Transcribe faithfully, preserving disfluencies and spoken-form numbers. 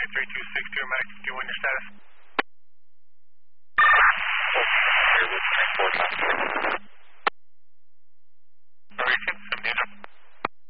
three two six two, medic, do you want your status? Here with four times.